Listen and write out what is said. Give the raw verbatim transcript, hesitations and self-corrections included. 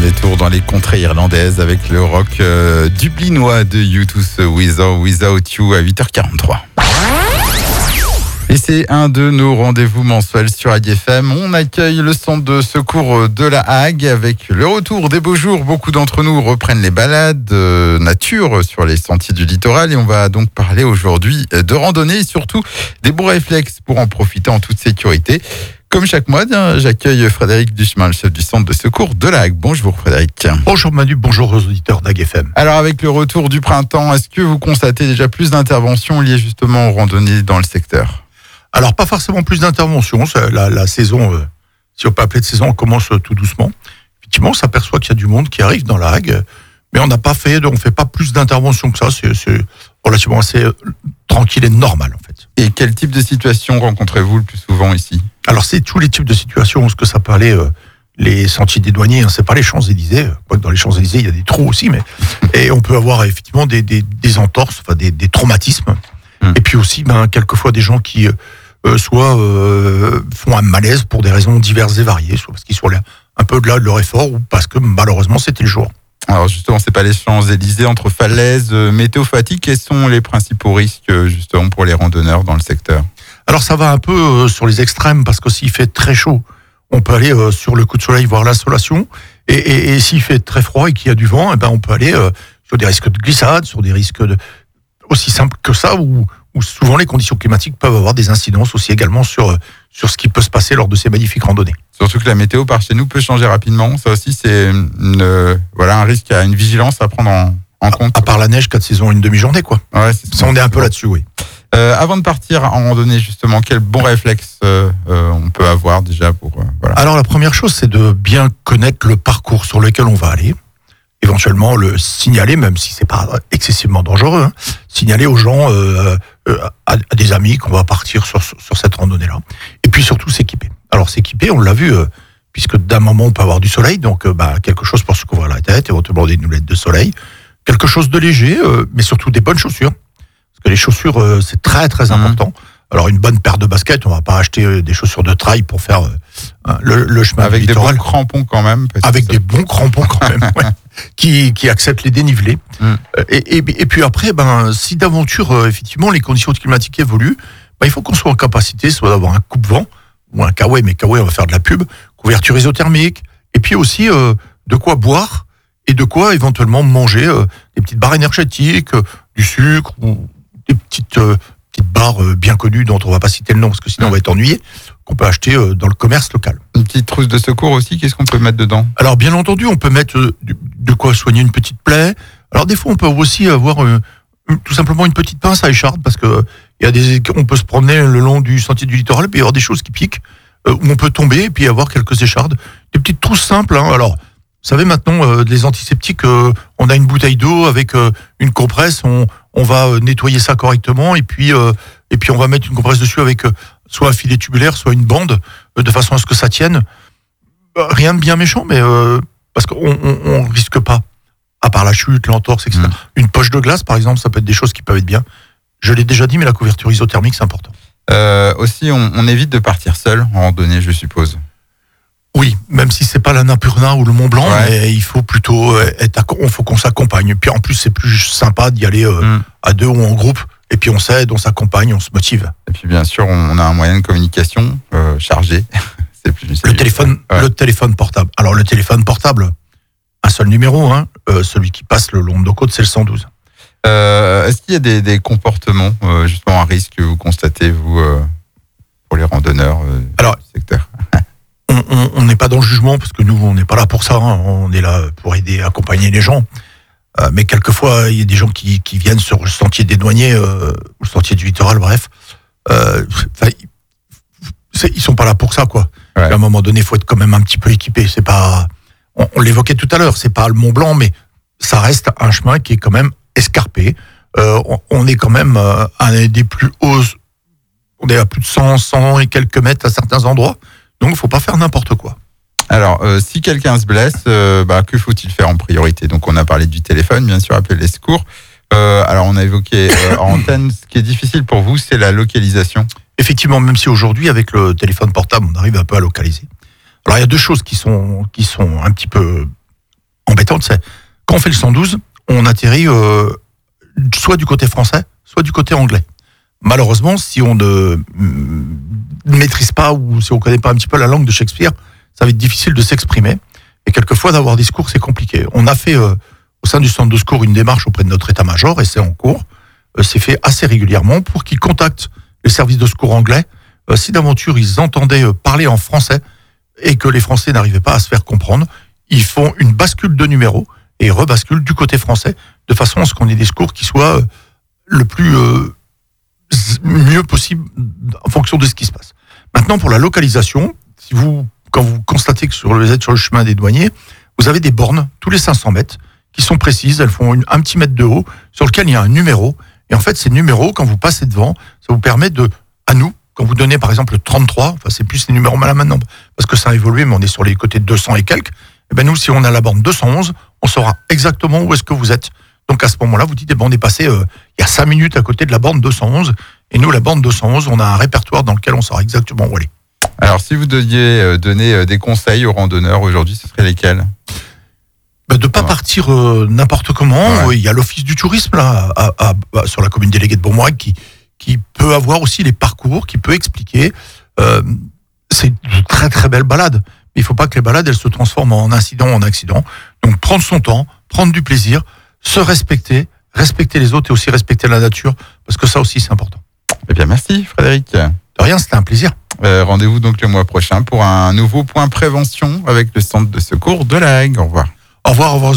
détour dans les contrées irlandaises avec le rock euh, dublinois de U deux With or Without You à huit heures quarante-trois. Et c'est un de nos rendez-vous mensuels sur A D F M. On accueille le centre de secours de la Hague avec le retour des beaux jours. Beaucoup d'entre nous reprennent les balades euh, nature sur les sentiers du littoral et on va donc parler aujourd'hui de randonnée et surtout des bons réflexes pour en profiter en toute sécurité. Comme chaque mois, j'accueille Frédéric Duchemin, le chef du centre de secours de la Hague. Bonjour Frédéric. Bonjour Manu, bonjour aux auditeurs d'A G F M. Alors avec le retour du printemps, est-ce que vous constatez déjà plus d'interventions liées justement aux randonnées dans le secteur ? Alors pas forcément plus d'interventions, la, la saison, euh, si on peut appeler de saison, commence tout doucement. Effectivement, on s'aperçoit qu'il y a du monde qui arrive dans la Hague, mais on n'a pas fait, on fait pas plus d'interventions que ça, c'est, c'est relativement assez euh, tranquille et normal en fait. Et quel type de situation rencontrez-vous le plus souvent ici ? Alors c'est tous les types de situations, ce que ça peut aller, euh, les sentiers des douaniers, hein, c'est pas les Champs-Élysées, quoique dans les Champs-Élysées il y a des trous aussi, mais et on peut avoir effectivement des, des, des entorses, enfin des, des traumatismes, hum. Et puis aussi ben, quelquefois des gens qui euh, soit euh, font un malaise pour des raisons diverses et variées, soit parce qu'ils sont là un peu au-delà de leur effort, ou parce que malheureusement c'était le jour. Alors justement, c'est pas les Champs-Élysées, entre falaises, météo fatigue, quels sont les principaux risques justement pour les randonneurs dans le secteur ? Alors ça va un peu euh, sur les extrêmes, parce que s'il fait très chaud, on peut aller euh, sur le coup de soleil voir l'insolation, et, et, et s'il fait très froid et qu'il y a du vent, eh ben on peut aller euh, sur des risques de glissade, sur des risques de... aussi simples que ça, où, où souvent les conditions climatiques peuvent avoir des incidences aussi également sur, euh, sur ce qui peut se passer lors de ces magnifiques randonnées. Surtout que la météo par chez nous peut changer rapidement, ça aussi c'est une, euh, voilà, un risque, à une vigilance à prendre en, en compte. À, à part la neige, quatre saisons, une demi-journée quoi. Ouais, c'est ça, on est un peu là-dessus, oui. Euh, avant de partir en randonnée, justement, quel bon réflexe euh, euh, on peut avoir déjà pour... Euh, voilà. Alors, la première chose, c'est de bien connaître le parcours sur lequel on va aller. Éventuellement, le signaler, même si c'est pas excessivement dangereux, hein, signaler aux gens, euh, euh, à, à des amis qu'on va partir sur, sur, sur cette randonnée-là. Et puis, surtout, s'équiper. Alors, s'équiper, on l'a vu, euh, puisque d'un moment, on peut avoir du soleil, donc euh, bah, quelque chose pour se couvrir la tête, éventuellement des lunettes de soleil, quelque chose de léger, euh, mais surtout des bonnes chaussures. Parce que les chaussures, euh, c'est très très important. Mmh. Alors une bonne paire de baskets, on va pas acheter euh, des chaussures de trail pour faire euh, le, le chemin avec du des littoral. bons crampons quand même. Avec des bons crampons quand même, ouais, qui qui acceptent les dénivelés. Mmh. Et, et, et puis après, ben si d'aventure euh, effectivement les conditions climatiques évoluent, ben, il faut qu'on soit en capacité, soit d'avoir un coupe-vent ou un K W, mais K W on va faire de la pub, couverture isothermique, et puis aussi euh, de quoi boire et de quoi éventuellement manger, euh, des petites barres énergétiques, euh, du sucre ou des petites, euh, petites barres euh, bien connues dont on va pas citer le nom parce que sinon on va être ennuyé, qu'on peut acheter euh, dans le commerce local. Une petite trousse de secours aussi, qu'est-ce qu'on peut mettre dedans ? Alors bien entendu, on peut mettre euh, de quoi soigner une petite plaie. Alors des fois, on peut aussi avoir euh, tout simplement une petite pince à écharde parce que il y a des, on peut se promener le long du sentier du littoral et puis y avoir des choses qui piquent euh, où on peut tomber et puis avoir quelques échardes. Des petites trousses simples. Hein. Alors vous savez maintenant, euh, les antiseptiques, euh, on a une bouteille d'eau avec euh, une compresse, on, on va euh, nettoyer ça correctement et puis, euh, et puis on va mettre une compresse dessus avec euh, soit un filet tubulaire, soit une bande, euh, de façon à ce que ça tienne. Euh, rien de bien méchant, mais euh, parce qu'on on, on risque pas, à part la chute, l'entorse, et cetera. Mmh. Une poche de glace, par exemple, ça peut être des choses qui peuvent être bien. Je l'ai déjà dit, mais la couverture isothermique, c'est important. Euh, aussi, on, on évite de partir seul en randonnée, je suppose. Oui, même si c'est pas l'Annapurna ou le Mont Blanc, ouais. Mais il faut plutôt être, il faut qu'on s'accompagne. Puis en plus, c'est plus sympa d'y aller euh, mm. à deux ou en groupe. Et puis on s'aide, on s'accompagne, on se motive. Et puis bien sûr, on a un moyen de communication euh, chargé. c'est plus, c'est le téléphone, ouais. le téléphone portable. Alors le téléphone portable, un seul numéro, hein, euh, celui qui passe le long de nos côtes, c'est le cent douze. Euh, est-ce qu'il y a des, des comportements euh, justement à risque que vous constatez vous euh, pour les randonneurs euh, Alors, du secteur? On n'est pas dans le jugement parce que nous on n'est pas là pour ça, hein. On est là pour aider, accompagner les gens. Euh, mais quelquefois il y a des gens qui, qui viennent sur le sentier des douaniers, euh, le sentier du littoral, bref. Euh, ils sont pas là pour ça quoi. Ouais. À un moment donné, il faut être quand même un petit peu équipé. C'est pas, on, on l'évoquait tout à l'heure, c'est pas le Mont Blanc, mais ça reste un chemin qui est quand même escarpé. Euh, on, on est quand même euh, un des plus hauts. On est à plus de cent, cent et quelques mètres à certains endroits. Donc, il ne faut pas faire n'importe quoi. Alors, euh, si quelqu'un se blesse, euh, bah, que faut-il faire en priorité ? Donc, on a parlé du téléphone, bien sûr, appeler les secours. Euh, alors, on a évoqué euh, en antenne, ce qui est difficile pour vous, c'est la localisation. Effectivement, même si aujourd'hui, avec le téléphone portable, on arrive un peu à localiser. Alors, il y a deux choses qui sont, qui sont un petit peu embêtante, c'est quand on fait le cent douze, on atterrit euh, soit du côté français, soit du côté anglais. Malheureusement, si on ne maîtrise pas ou si on ne connaît pas un petit peu la langue de Shakespeare, ça va être difficile de s'exprimer. Et quelquefois, d'avoir des secours, c'est compliqué. On a fait, euh, au sein du centre de secours, une démarche auprès de notre état-major, et c'est en cours. Euh, c'est fait assez régulièrement pour qu'ils contactent les services de secours anglais. Euh, si d'aventure, ils entendaient euh, parler en français et que les Français n'arrivaient pas à se faire comprendre, ils font une bascule de numéro et rebasculent du côté français, de façon à ce qu'on ait des secours qui soient euh, le plus euh, mieux possible en fonction de ce qui se passe. Maintenant, pour la localisation, si vous, quand vous constatez que sur, vous êtes sur le chemin des douaniers, vous avez des bornes tous les cinq cents mètres qui sont précises, elles font une, un petit mètre de haut, sur lequel il y a un numéro. Et en fait, ces numéros, quand vous passez devant, ça vous permet de, à nous, quand vous donnez par exemple le trente-trois, enfin c'est plus les numéros mal à maintenant, parce que ça a évolué, mais on est sur les côtés de deux cents et quelques, et ben nous, si on a la borne deux cent onze, on saura exactement où est-ce que vous êtes. Donc à ce moment-là, vous dites, eh ben, on est passé euh, il y a cinq minutes à côté de la borne deux cent onze, et nous, la borne deux cent onze, on a un répertoire dans lequel on saura exactement où aller. Alors, si vous deviez donner des conseils aux randonneurs aujourd'hui, ce seraient lesquels ? Ben, de ne pas ouais. partir euh, n'importe comment. Ouais. Il y a l'office du tourisme là, à, à, à, sur la commune déléguée de Beaumourac qui, qui peut avoir aussi les parcours, qui peut expliquer. Euh, c'est de très très belles balades. Mais il ne faut pas que les balades elles se transforment en incident en accident. Donc prendre son temps, prendre du plaisir, se respecter, respecter les autres et aussi respecter la nature, parce que ça aussi c'est important. Eh bien merci Frédéric. De rien, c'était un plaisir. Euh, rendez-vous donc le mois prochain pour un nouveau point prévention avec le centre de secours de La Hague. Au revoir. Au revoir, au revoir.